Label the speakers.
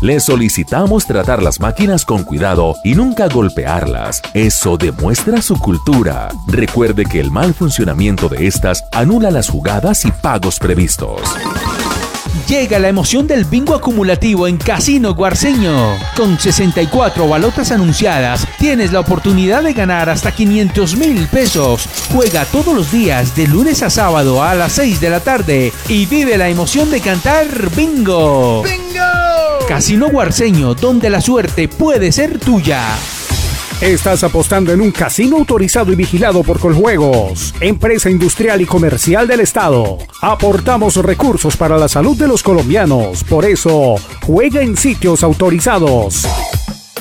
Speaker 1: Les solicitamos tratar las máquinas con cuidado y nunca golpearlas. Eso demuestra su cultura. Recuerde que el mal funcionamiento de estas anula las jugadas y pagos previstos.
Speaker 2: Llega la emoción del bingo acumulativo en Casino Guarceño. Con 64 balotas anunciadas, tienes la oportunidad de ganar hasta 500.000 pesos. Juega todos los días, de lunes a sábado a las 6 de la tarde y vive la emoción de cantar bingo. ¡Bingo! Casino Guarceño, donde la suerte puede ser tuya.
Speaker 3: Estás apostando en un casino autorizado y vigilado por Coljuegos, empresa industrial y comercial del Estado. Aportamos recursos para la salud de los colombianos. Por eso, juega en sitios autorizados.